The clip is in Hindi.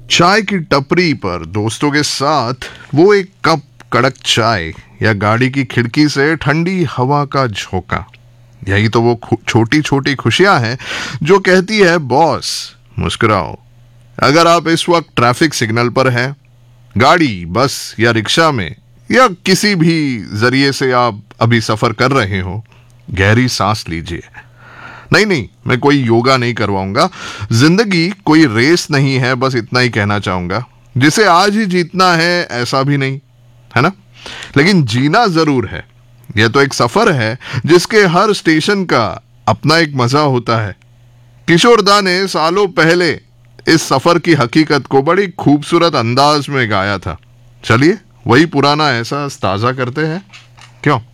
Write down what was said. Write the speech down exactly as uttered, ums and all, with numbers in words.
चाय की टपरी पर दोस्तों के साथ वो एक कप कड़क चाय या गाड़ी की खिड़की से ठंडी हवा का झोंका, यही तो वो छोटी छोटी खुशियां हैं जो कहती है बॉस मुस्कुराओ। अगर आप इस वक्त ट्रैफिक सिग्नल पर हैं, गाड़ी, बस या रिक्शा में या किसी भी जरिए से आप अभी सफर कर रहे हो, गहरी सांस लीजिए। नहीं नहीं, मैं कोई योगा नहीं करवाऊंगा। जिंदगी कोई रेस नहीं है, बस इतना ही कहना चाहूंगा। जिसे आज ही जीतना है ऐसा भी नहीं है ना, लेकिन जीना जरूर है। यह तो एक सफर है जिसके हर स्टेशन का अपना एक मजा होता है। किशोर दा ने सालों पहले इस सफर की हकीकत को बड़ी खूबसूरत अंदाज में गाया था। चलिए वही पुराना एहसास ताजा करते हैं, क्यों?